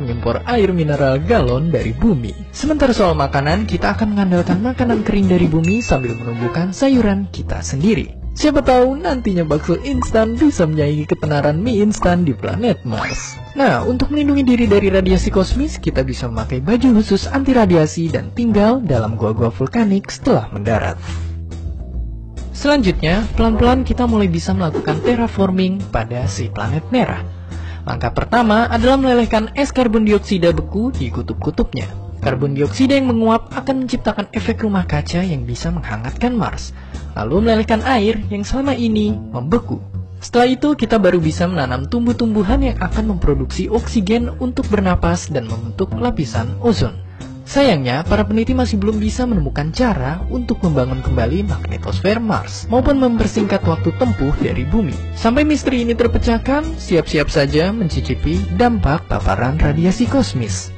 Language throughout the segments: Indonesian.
mengimpor air mineral galon dari bumi. Sementara soal makanan, kita akan mengandalkan makanan kering dari bumi sambil menumbuhkan sayuran kita sendiri. Siapa tahu nantinya bakso instan bisa menyaingi ketenaran mie instan di planet Mars. Nah, untuk melindungi diri dari radiasi kosmis, kita bisa memakai baju khusus anti radiasi dan tinggal dalam gua-gua vulkanik setelah mendarat. Selanjutnya, pelan-pelan kita mulai bisa melakukan terraforming pada si planet merah. Langkah pertama adalah melelehkan es karbon dioksida beku di kutub-kutubnya. Karbon dioksida yang menguap akan menciptakan efek rumah kaca yang bisa menghangatkan Mars, lalu melelehkan air yang selama ini membeku. Setelah itu, kita baru bisa menanam tumbuh-tumbuhan yang akan memproduksi oksigen untuk bernapas dan membentuk lapisan ozon. Sayangnya, para peneliti masih belum bisa menemukan cara untuk membangun kembali magnetosfer Mars maupun mempersingkat waktu tempuh dari bumi. Sampai misteri ini terpecahkan, siap-siap saja mencicipi dampak paparan radiasi kosmis.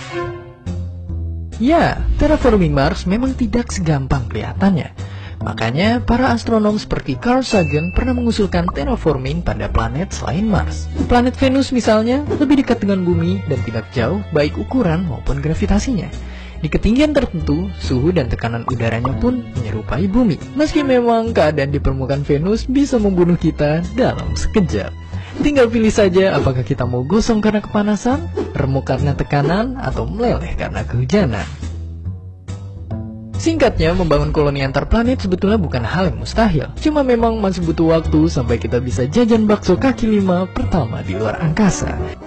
Ya, terraforming Mars memang tidak segampang kelihatannya. Makanya, para astronom seperti Carl Sagan pernah mengusulkan terraforming pada planet selain Mars. Planet Venus misalnya, lebih dekat dengan bumi dan tidak jauh baik ukuran maupun gravitasinya. Di ketinggian tertentu, suhu dan tekanan udaranya pun menyerupai bumi. Meski memang keadaan di permukaan Venus bisa membunuh kita dalam sekejap. Tinggal pilih saja apakah kita mau gosong karena kepanasan, remuk karena tekanan, atau meleleh karena kehujanan. Singkatnya, membangun koloni antar planet sebetulnya bukan hal yang mustahil. Cuma memang masih butuh waktu sampai kita bisa jajan bakso kaki lima pertama di luar angkasa.